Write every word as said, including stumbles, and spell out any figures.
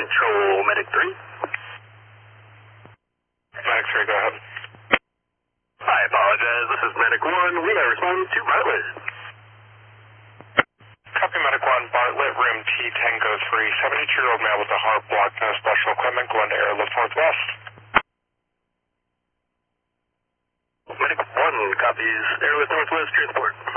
Control, Medic three. Medic three, go ahead. I apologize, this is Medic one. We are responding to Bartlett. Copy, Medic one, Bartlett, room T Tango three, seventy-two-year-old male with a heart block, no special equipment, going to airlift northwest. Medic one copies, airlift northwest transport.